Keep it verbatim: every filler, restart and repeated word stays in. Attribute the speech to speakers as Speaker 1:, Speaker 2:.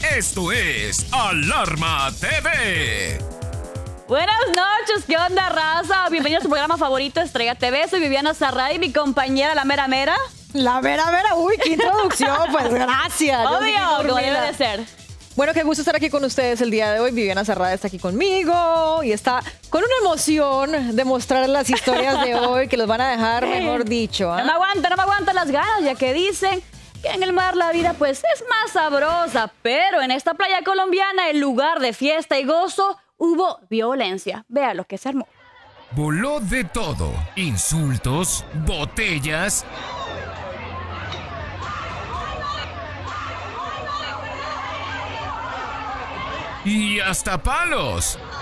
Speaker 1: Esto es Alarma T V.
Speaker 2: Buenas noches, ¿qué onda, raza? Bienvenidos a su programa favorito, Estrella T V. Soy Viviana Sarra y mi compañera, la mera mera.
Speaker 3: La mera mera, uy, qué introducción, pues gracias.
Speaker 2: Obvio, como debe de ser.
Speaker 3: Bueno, qué gusto estar aquí con ustedes el día de hoy. Viviana Sarrada está aquí conmigo y está con una emoción de mostrar las historias de hoy que los van a dejar, mejor dicho. ¿eh?
Speaker 2: No me aguanta, no me aguantan las ganas, ya que dicen que en el mar la vida pues es más sabrosa, pero en esta playa colombiana, en lugar de fiesta y gozo, hubo violencia. Vea lo que se armó.
Speaker 1: Voló de todo. Insultos, botellas y hasta palos.